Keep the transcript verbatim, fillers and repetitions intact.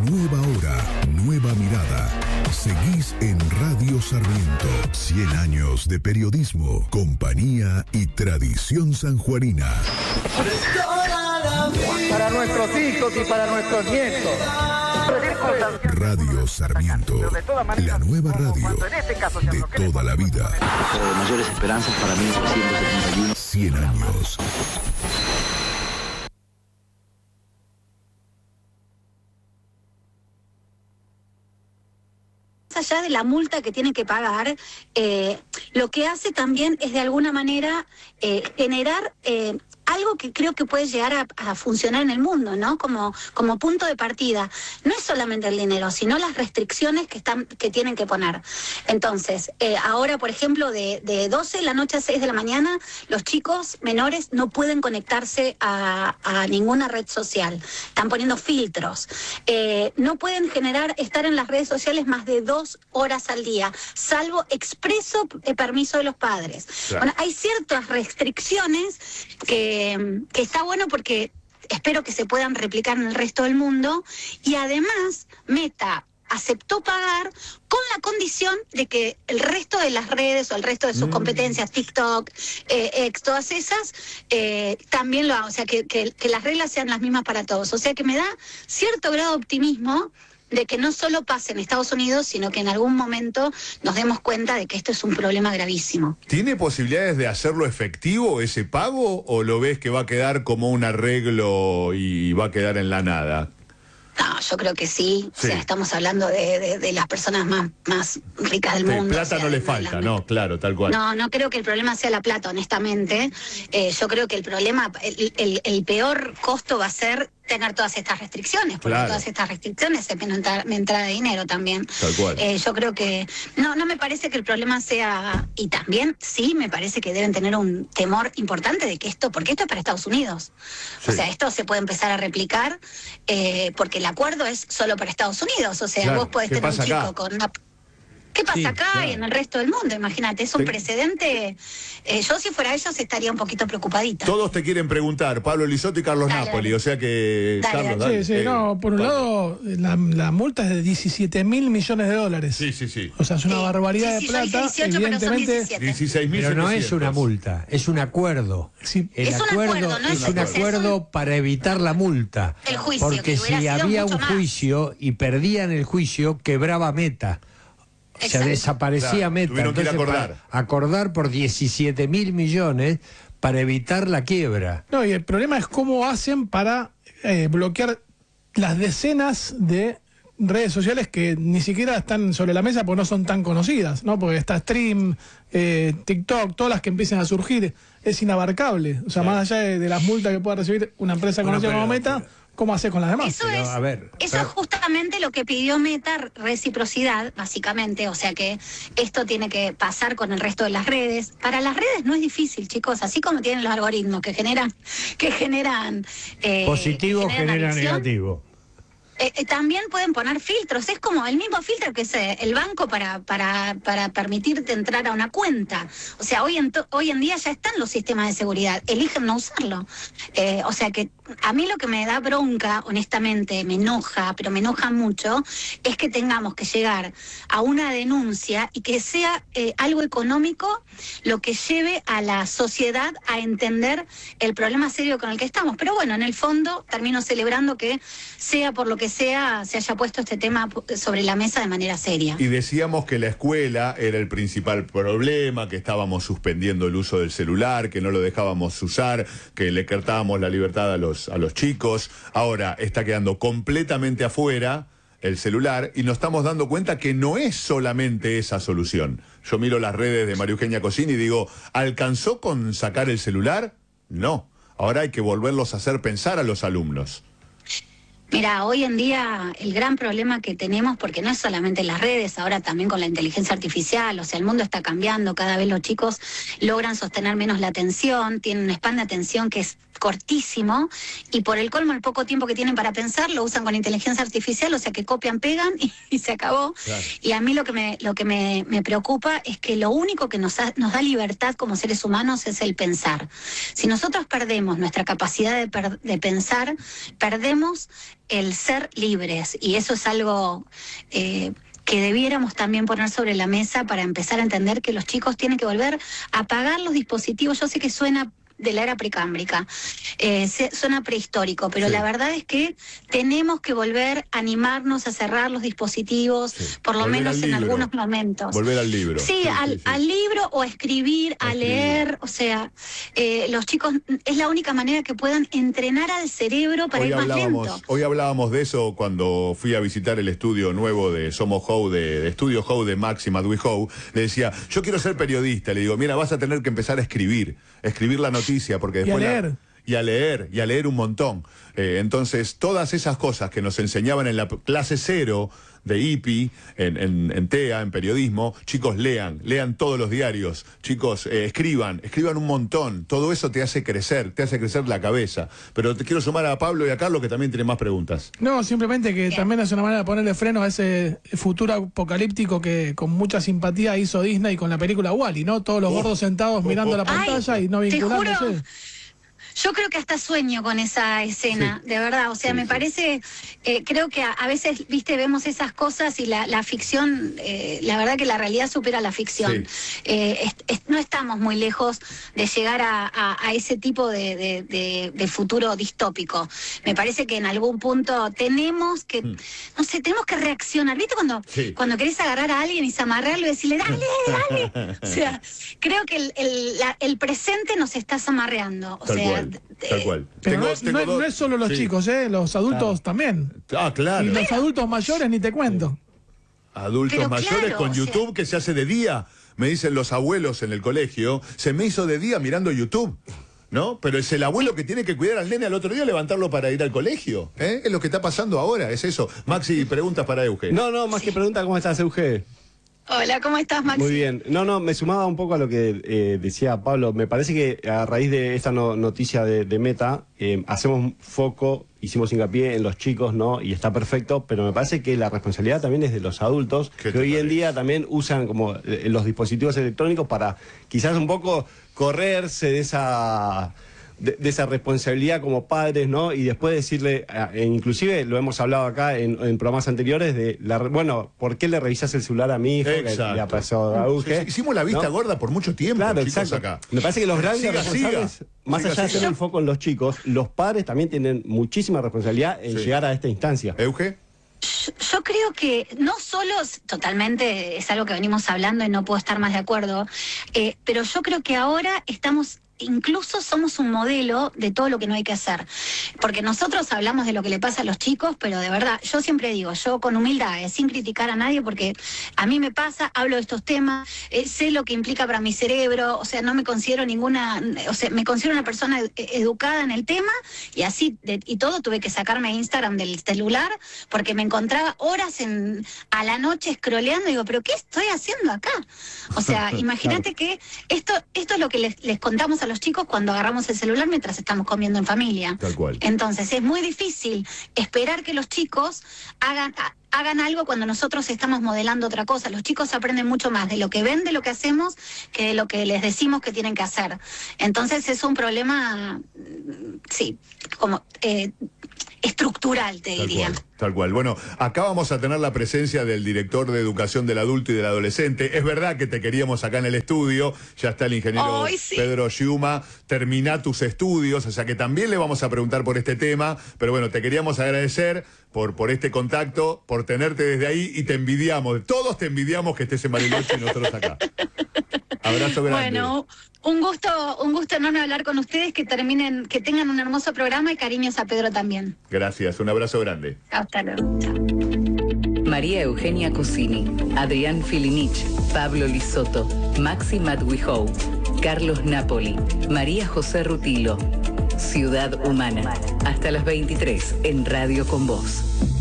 Nueva hora, nueva mirada. Seguís en Radio Sarmiento. cien años de periodismo, compañía y tradición sanjuanina. Para nuestros hijos y para nuestros nietos. Radio Sarmiento, la nueva radio de toda la vida. Pero de mayores esperanzas para mil novecientos setenta y uno. cien años. Allá de la multa que tiene que pagar, eh, lo que hace también es de alguna manera eh, generar eh, algo que creo que puede llegar a, a funcionar en el mundo, ¿no? Como, como punto de partida. No es solamente el dinero, sino las restricciones que están, que tienen que poner. Entonces, eh, ahora, por ejemplo, de, de doce de la noche a seis de la mañana, los chicos menores no pueden conectarse a, a ninguna red social. Están poniendo filtros. Eh, no pueden generar, estar en las redes sociales más de dos horas al día, salvo expreso eh, permiso de los padres. Claro. Bueno, hay ciertas restricciones que que está bueno porque espero que se puedan replicar en el resto del mundo, y además Meta aceptó pagar con la condición de que el resto de las redes o el resto de sus mm. competencias, TikTok, eh, X, todas esas, eh, también lo hagan, o sea, que, que, que las reglas sean las mismas para todos. O sea, que me da cierto grado de optimismo de que no solo pase en Estados Unidos, sino que en algún momento nos demos cuenta de que esto es un problema gravísimo. ¿Tiene posibilidades de hacerlo efectivo ese pago, o lo ves que va a quedar como un arreglo y va a quedar en la nada? No, yo creo que sí. sí. O sea, estamos hablando de, de, de las personas más, más ricas del sí, mundo. Plata o sea, no le falta, la... no, claro, tal cual. No, no creo que el problema sea la plata, honestamente. Eh, yo creo que el problema, el, el, el peor costo va a ser tener todas estas restricciones, porque claro. todas estas restricciones es menos entrada de dinero también. Tal cual. Eh, yo creo que, no, no me parece que el problema sea, y también sí me parece que deben tener un temor importante de que esto, porque esto es para Estados Unidos. Sí. O sea, esto se puede empezar a replicar, eh, porque el acuerdo es solo para Estados Unidos. O sea, claro. vos podés tener un chico acá? con una... ¿Qué pasa sí, acá claro. y en el resto del mundo? Imagínate, es un te... precedente. Eh, yo, si fuera ellos, estaría un poquito preocupadita. Todos te quieren preguntar, Pablo Lizotti y Carlos dale, Napoli, dale. o sea que... Dale, Carlos, dale. dale. Sí, sí, eh, no, por un Pablo. lado, la, la multa es de diecisiete mil millones de dólares. Sí, sí, sí. O sea, es una sí, barbaridad sí, sí, de plata, dieciocho, evidentemente... dieciséis mil. Pero no es una multa, es un acuerdo. Sí. El es acuerdo, un acuerdo, no es es un acuerdo un... para evitar la multa. El juicio, porque si había un más. juicio y perdían el juicio, quebraba Meta. O sea, desaparecía claro, Meta. Tuvieron Entonces, que ir a acordar. acordar por diecisiete mil millones para evitar la quiebra. No, y el problema es cómo hacen para eh, bloquear las decenas de redes sociales que ni siquiera están sobre la mesa porque no son tan conocidas, ¿no? Porque está Stream, eh, TikTok, todas las que empiecen a surgir, es inabarcable. O sea, sí. más allá de, de las multas que pueda recibir una empresa Bueno, conocida pero, como Meta, pero, ¿cómo hace con las demás? Eso, pero, es, a ver, eso pero... es justamente lo que pidió Meta, reciprocidad, básicamente. O sea que esto tiene que pasar con el resto de las redes. Para las redes no es difícil, chicos, así como tienen los algoritmos que generan, que generan eh, positivo, que generan genera negativo. Eh, eh, también pueden poner filtros, es como el mismo filtro que es eh, el banco para, para, para permitirte entrar a una cuenta. O sea, hoy en, to, hoy en día ya están los sistemas de seguridad, eligen no usarlo. Eh, o sea que a mí lo que me da bronca, honestamente, me enoja, pero me enoja mucho, es que tengamos que llegar a una denuncia y que sea eh, algo económico lo que lleve a la sociedad a entender el problema serio con el que estamos. Pero bueno, en el fondo termino celebrando que sea por lo que sea, se haya puesto este tema sobre la mesa de manera seria. Y decíamos que la escuela era el principal problema, que estábamos suspendiendo el uso del celular, que no lo dejábamos usar, que le cortábamos la libertad a los, a los chicos. Ahora está quedando completamente afuera el celular y nos estamos dando cuenta que no es solamente esa solución. Yo miro las redes de María Eugenia Cosini y digo, ¿alcanzó con sacar el celular? No. Ahora hay que volverlos a hacer pensar a los alumnos. Mira, hoy en día el gran problema que tenemos, porque no es solamente las redes, ahora también con la inteligencia artificial, o sea, el mundo está cambiando, cada vez los chicos logran sostener menos la atención, tienen un span de atención que es cortísimo, y por el colmo, el poco tiempo que tienen para pensar, lo usan con inteligencia artificial, o sea que copian, pegan y, y se acabó. Claro. Y a mí lo que me, lo que me, me preocupa es que lo único que nos, ha, nos da libertad como seres humanos es el pensar. Si nosotros perdemos nuestra capacidad de, per, de pensar, perdemos el ser libres, y eso es algo eh, que debiéramos también poner sobre la mesa para empezar a entender que los chicos tienen que volver a apagar los dispositivos. Yo sé que suena de la era precámbrica, eh, se, suena prehistórico, pero sí, la verdad es que tenemos que volver a animarnos a cerrar los dispositivos, sí, por lo volver menos en algunos momentos. Volver al libro. Sí, sí, al, sí, sí. al libro, o a escribir, a, a leer, o sea, eh, los chicos, es la única manera que puedan entrenar al cerebro para hoy ir más lento. Hoy hablábamos de eso cuando fui a visitar el estudio nuevo de Somos How, de, de Estudio How de Maxi Madwi How. Le decía, yo quiero ser periodista. Le digo, mira, vas a tener que empezar a escribir, escribir la noticia. Porque después y a leer. La, y a leer, y a leer un montón. Eh, entonces, todas esas cosas que nos enseñaban en la clase cero de I P I, en, en, en T E A, en periodismo, chicos, lean, lean todos los diarios, chicos, eh, escriban, escriban un montón. Todo eso te hace crecer, te hace crecer la cabeza. Pero te quiero sumar a Pablo y a Carlos, que también tienen más preguntas. No, simplemente que Bien. también es una manera de ponerle freno a ese futuro apocalíptico que con mucha simpatía hizo Disney con la película Wall-E, ¿no? Todos los oh, gordos sentados oh, mirando oh, la pantalla Ay, y no vinculándose. Yo creo que hasta sueño con esa escena, sí, de verdad. O sea, sí, me sí. parece, eh, creo que a, a veces, viste, vemos esas cosas y la, la ficción, eh, la verdad que la realidad supera la ficción. Sí. Eh, es, es, no estamos muy lejos de llegar a, a, a ese tipo de, de, de, de futuro distópico. Me parece que en algún punto tenemos que, mm. no sé, tenemos que reaccionar. ¿Viste cuando, sí. cuando querés agarrar a alguien y zamarrearlo y decirle, dale, dale? O sea, creo que el, el, la, el presente nos está zamarreando. O Tal sea, cual. Tal cual. Pero tengo, no, es, tengo no, no es solo los sí. chicos, ¿eh? Los adultos claro. también. Ah, claro. Y los adultos mayores ni te cuento. Adultos Pero mayores claro, con YouTube, o sea... que se hace de día. Me dicen los abuelos en el colegio, se me hizo de día mirando YouTube. ¿No? Pero es el abuelo que tiene que cuidar al nene al otro día, levantarlo para ir al colegio. ¿Eh? Es lo que está pasando ahora, es eso. Maxi, preguntas para Euge. No, no, más sí. que preguntas, ¿cómo estás, Euge? Hola, ¿cómo estás, Maxi? Muy bien. No, no, me sumaba un poco a lo que eh, decía Pablo. Me parece que a raíz de esta no, noticia de, de Meta, eh, hacemos foco, hicimos hincapié en los chicos, ¿no? Y está perfecto, pero me parece que la responsabilidad también es de los adultos, que hoy parece? en día también usan como eh, los dispositivos electrónicos para quizás un poco correrse de esa... De, de esa responsabilidad como padres, ¿no? Y después decirle, eh, inclusive lo hemos hablado acá en, en programas anteriores, de la, bueno, ¿por qué le revisas el celular a mi hijo? Exacto. Que le ha pasado a Euge, Hicimos la vista ¿no? gorda por mucho tiempo, claro, chicos, exacto. acá. Me parece que los grandes siga, responsables, siga. más siga, allá siga. de tener el foco en los chicos, los padres también tienen muchísima responsabilidad en sí. llegar a esta instancia. ¿Euge? Yo, yo creo que no solo, totalmente, es algo que venimos hablando y no puedo estar más de acuerdo, eh, pero yo creo que ahora estamos... Incluso somos un modelo de todo lo que no hay que hacer. Porque nosotros hablamos de lo que le pasa a los chicos, pero de verdad, yo siempre digo, yo con humildad, eh, sin criticar a nadie, porque a mí me pasa, hablo de estos temas, eh, sé lo que implica para mi cerebro, o sea, no me considero ninguna, o sea, me considero una persona ed educada en el tema, y así, de, y todo, tuve que sacarme Instagram del celular, porque me encontraba horas en, a la noche scrolleando, y digo, pero ¿qué estoy haciendo acá? O sea, imagínate claro. que esto, esto es lo que les, les contamos a los chicos cuando agarramos el celular mientras estamos comiendo en familia. Tal cual. Entonces es muy difícil esperar que los chicos hagan, hagan algo cuando nosotros estamos modelando otra cosa. Los chicos aprenden mucho más de lo que ven, de lo que hacemos, que de lo que les decimos que tienen que hacer. Entonces es un problema, sí, como eh, estructural, te Tal diría. Cual. Tal cual. Bueno, acá vamos a tener la presencia del director de educación del adulto y del adolescente. Es verdad que te queríamos acá en el estudio. Ya está el ingeniero oh, sí. Pedro Schiuma. Termina tus estudios, o sea que también le vamos a preguntar por este tema. Pero bueno, te queríamos agradecer por, por este contacto, por tenerte desde ahí y te envidiamos. Todos te envidiamos que estés en Bariloche y nosotros acá. Abrazo grande. Bueno, un gusto, un gusto enorme hablar con ustedes, que terminen, que tengan un hermoso programa y cariños a Pedro también. Gracias, un abrazo grande. Hasta luego. Chao. María Eugenia Cusini, Adrián Filinich, Pablo Lisoto, Maxi Madwi How, Carlos Napoli, María José Rutilo. Ciudad Humana. Hasta las veintitrés en Radio Con Vos.